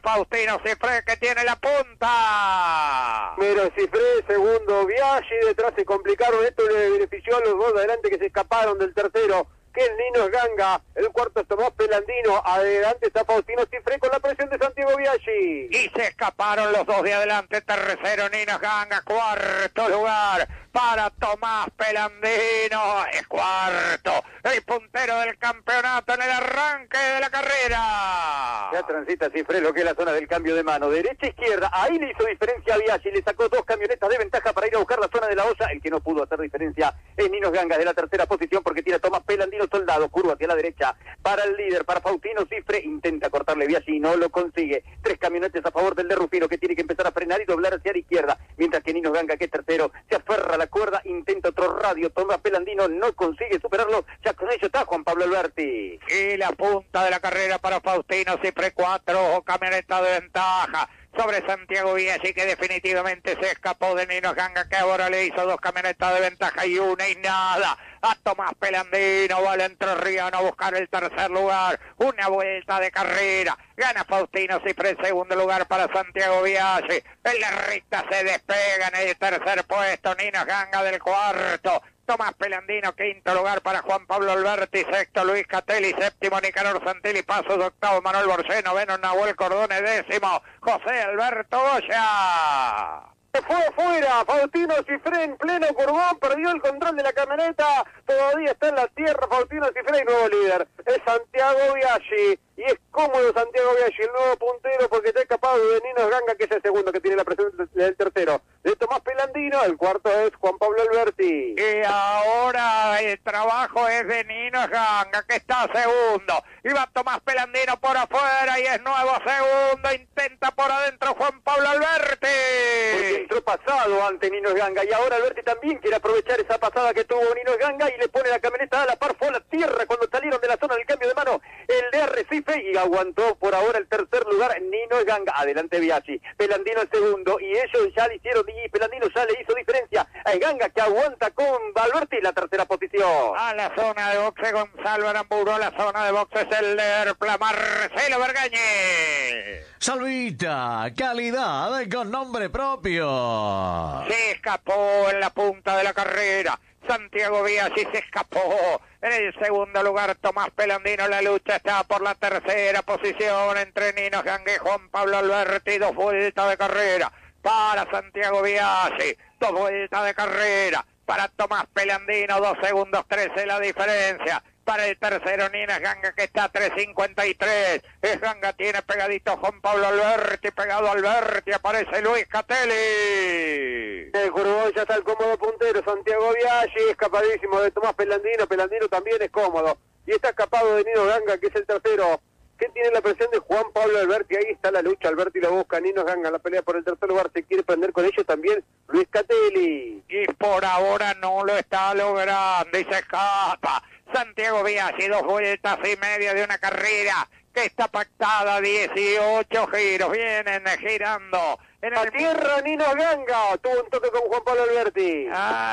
Faustino Cifré, que tiene la punta. Primero Cifré, segundo Biaggi, detrás se complicaron, esto le benefició a los dos de adelante que se escaparon del tercero, que el Nino es Ganga, el cuarto es Tomás Pelandino, adelante está Faustino Cifré con la presión de Santiago Biaggi. Y se escaparon los dos de adelante, tercero Nino es Ganga, cuarto lugar para Tomás Pelandino, es cuarto, el puntero del campeonato en el arranque de la carrera. Ya transita Cifré lo que es la zona del cambio de mano, derecha-izquierda, ahí le hizo diferencia a Biaggi, le sacó dos camionetas de ventaja para ir a buscar la zona de la olla, el que no pudo hacer diferencia es Nino Ganga de la tercera posición porque tiene a Tomás Pelandino Soldado, curva hacia la derecha, para el líder, para Faustino Cifré, intenta cortarle Biaggi y no lo consigue, tres camionetes a favor del de Rufino que tiene que empezar a frenar y doblar hacia la izquierda, mientras que Nino Ganga, que es tercero, se aferra a la cuerda, intenta otro radio, Tomás Pelandino no consigue superarlo, ya con ello está Juan Pablo Alberti. Y la punta de la carrera para Faustino Cifré, cuatro camionetas de ventaja sobre Santiago Biaggi, que definitivamente se escapó de Nino Ganga, que ahora le hizo dos camionetas de ventaja y una y nada a Tomás Pelandino. Va el entrerriano a buscar el tercer lugar, una vuelta de carrera, gana Faustino Cifré, segundo lugar para Santiago Biaggi, en la recta se despega en el tercer puesto Nino Ganga del cuarto, Tomás Pelandino, quinto lugar para Juan Pablo Alberti, sexto Luis Catelli, séptimo Nicanor Santilli, pasos octavo Manuel Borcé, noveno Nahuel Cordone, décimo José Alberto Goya. Se fue afuera, Faustino Cifré en pleno curvón, perdió el control de la camioneta, todavía está en la tierra Faustino Cifré y nuevo líder, es Santiago Biaggi, y es cómodo Santiago Biaggi, el nuevo puntero porque está escapado de Nino Ganga, que es el segundo que tiene la presión del tercero, de Tomás Pelandino, el cuarto es Juan Pablo Alberti. Y ahora el trabajo es de Nino Ganga, que está segundo, y va Tomás Pelandino por afuera y es nuevo segundo, intenta por adentro Juan Pablo Alberti. Porque entró pasado ante Nino Ganga y ahora Alberti también quiere aprovechar esa pasada que tuvo Nino Ganga y le pone la camioneta a la par, fue a la tierra cuando salieron de la zona del cambio de mano el de Arrecife y aguantó por ahora el tercer lugar Nino Ganga, adelante Biaggi, Pelandino el segundo y ellos ya le hicieron, y Pelandino ya le hizo diferencia a Ganga que aguanta con Alberti la tercera posición. A la zona de boxe Gonzalo Aramburu, la zona de boxe es el de Erpla, Marcelo Bergañe. Salvita, calidad con nombre propio. Se escapó en la punta de la carrera Santiago Biaggi, se escapó en el segundo lugar Tomás Pelandino. La lucha está por la tercera posición entre Nino Ganga y Juan Pablo Alberti. Dos vueltas de carrera para Santiago Biaggi, dos vueltas de carrera para Tomás Pelandino, 2 segundos 13 la diferencia. Para el tercero Nino Ganga, que está a 3.53. Ganga tiene pegadito Juan Pablo Alberti, pegado a Alberti, aparece Luis Catelli. El curvón ya está el cómodo puntero Santiago Biaggi, escapadísimo de Tomás Pelandino, Pelandino también es cómodo. Y está escapado de Nino Ganga, que es el tercero, que tiene la presión de Juan Pablo Alberti. Ahí está la lucha, Alberti lo busca, Nino Ganga la pelea por el tercer lugar, se quiere prender con ellos también Luis Catelli. Y por ahora no lo está logrando y se escapa Santiago Biaggi, 2 vueltas y media de una carrera que está pactada, 18 giros, vienen girando. En a tierra Nino Ganga, tuvo un toque con Juan Pablo Alberti.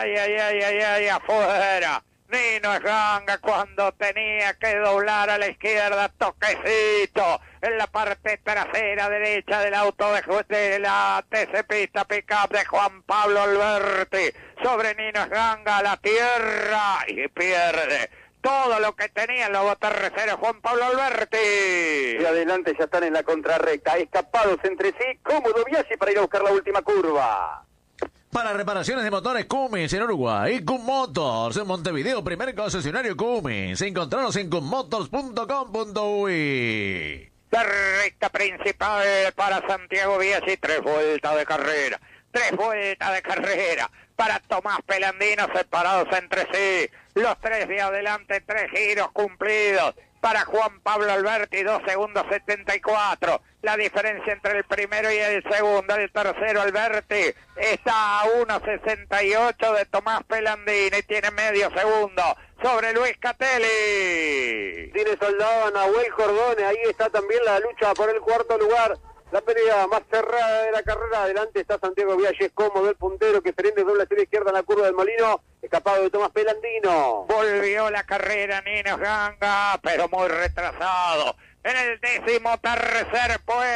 Ay, afuera. Nino Ganga cuando tenía que doblar a la izquierda, toquecito en la parte trasera derecha del auto de la TC Pista Pickup de Juan Pablo Alberti sobre Nino Ganga a la tierra y pierde todo lo que tenía el lobo tercero Juan Pablo Alberti. Y adelante ya están en la contrarrecta, escapados entre sí, cómodo Biaggi para ir a buscar la última curva. Para reparaciones de motores Cummins en Uruguay, Cum Motors en Montevideo, primer concesionario Cummins. Encontranos en cummotors.com.uy. La recta principal para Santiago Biaggi, 3 vueltas de carrera. 3 vueltas de carrera para Tomás Pelandino, separados entre sí. Los 3 de adelante, 3 giros cumplidos. Para Juan Pablo Alberti, 2 segundos 74. La diferencia entre el primero y el segundo. El tercero, Alberti, está a 1.68 de Tomás Pelandino y tiene medio segundo sobre Luis Catelli. Tiene soldado a Nahuel Cordone, ahí está también la lucha por el cuarto lugar. La pelea más cerrada de la carrera, adelante está Santiago Biaggi, es cómodo el puntero que prende doble hacia la izquierda en la curva del Molino, escapado de Tomás Pelandino. Volvió la carrera Nino Ganga, pero muy retrasado. En el 13º puesto.